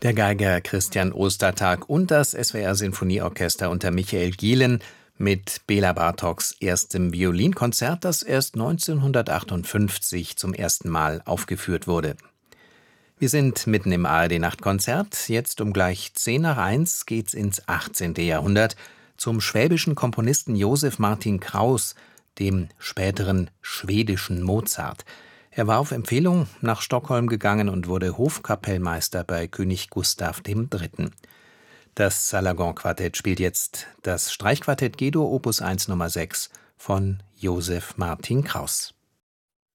Der Geiger Christian Ostertag und das SWR Sinfonieorchester unter Michael Gielen mit Bela Bartoks erstem Violinkonzert, das erst 1958 zum ersten Mal aufgeführt wurde. Wir sind mitten im ARD-Nachtkonzert. Jetzt um gleich 1:10 geht's ins 18. Jahrhundert zum schwäbischen Komponisten Joseph Martin Kraus, dem späteren schwedischen Mozart. Er war auf Empfehlung nach Stockholm gegangen und wurde Hofkapellmeister bei König Gustav III. Das Salagon-Quartett spielt jetzt das Streichquartett G-Dur Opus 1 Nummer 6 von Joseph Martin Kraus.